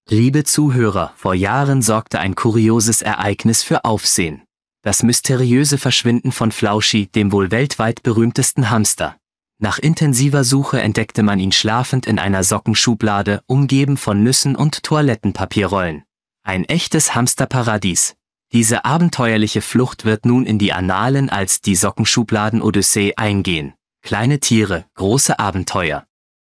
Liebe Zuhörer, vor Jahren sorgte ein kurioses Ereignis für Aufsehen. Das mysteriöse Verschwinden von Flauschie, dem wohl weltweit berühmtesten Hamster. Nach intensiver Suche entdeckte man ihn schlafend in einer Sockenschublade, umgeben von Nüssen und Toilettenpapierrollen. Ein echtes Hamsterparadies. Diese abenteuerliche Flucht wird nun in die Annalen als die Sockenschubladen-Odyssee eingehen. Kleine Tiere, große Abenteuer.